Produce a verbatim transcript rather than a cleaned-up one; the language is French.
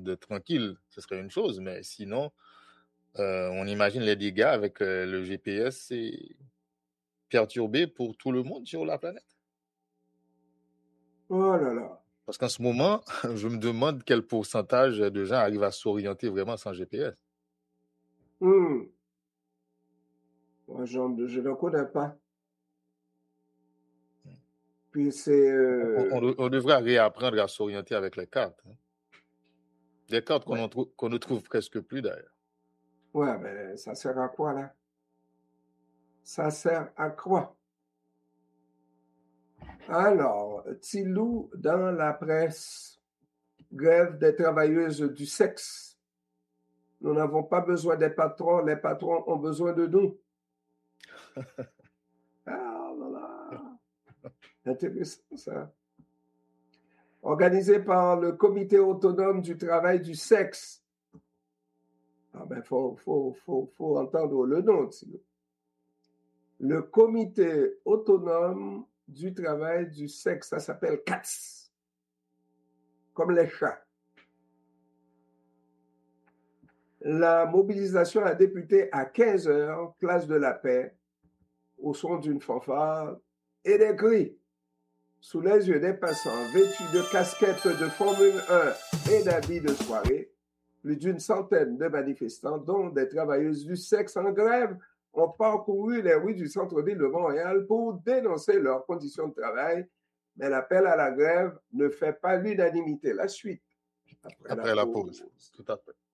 de tranquille, ce serait une chose, mais sinon, euh, on imagine les dégâts avec euh, le G P S, c'est perturbé pour tout le monde sur la planète. Oh là là. Parce qu'en ce moment, je me demande quel pourcentage de gens arrivent à s'orienter vraiment sans G P S. Hmm. Moi, j'en- je ne connais pas. Puis c'est... On, on- euh, on devrait réapprendre à s'orienter avec les cartes, hein. Des cartes qu'on ouais, en trou- qu'on ne trouve presque plus d'ailleurs. ouais, mais ça sert à quoi là? Ça sert à quoi? Alors, Tilou, dans la presse, grève des travailleuses du sexe. Nous n'avons pas besoin des patrons, les patrons ont besoin de nous. Ah là là, intéressant ça. Organisé par le Comité autonome du travail du sexe. Ah ben, faut, faut, faut, faut entendre le nom, Tilou. Le Comité autonome du travail du sexe, ça s'appelle C A T S, comme les chats. La mobilisation a débuté à quinze heures, place de la Paix, au son d'une fanfare et des cris. Sous les yeux des passants vêtus de casquettes de Formule un et d'habits de soirée, plus d'une centaine de manifestants, dont des travailleuses du sexe en grève, ont parcouru les rues du centre-ville de Montréal pour dénoncer leurs conditions de travail, mais l'appel à la grève ne fait pas l'unanimité. La suite, après, Après la la pause. pause. Tout à fait.